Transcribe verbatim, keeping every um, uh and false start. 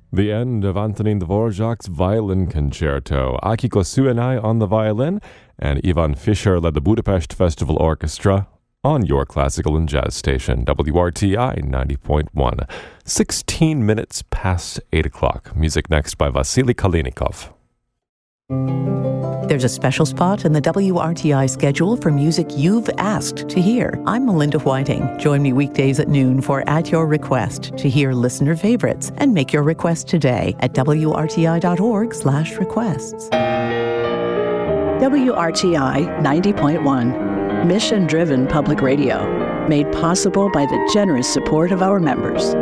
The end of Antonin Dvorak's Violin Concerto. Akiko Suenai on the violin, and Ivan Fischer led the Budapest Festival Orchestra on your classical and jazz station, W R T I ninety point one. sixteen minutes past eight o'clock. Music next by Vasily Kalinikov. There's a special spot in the W R T I schedule for music you've asked to hear. I'm Melinda Whiting. Join me weekdays at noon for At Your Request to hear listener favorites and make your request today at W R T I dot org slash requests. W R T I ninety point one, mission-driven public radio, made possible by the generous support of our members.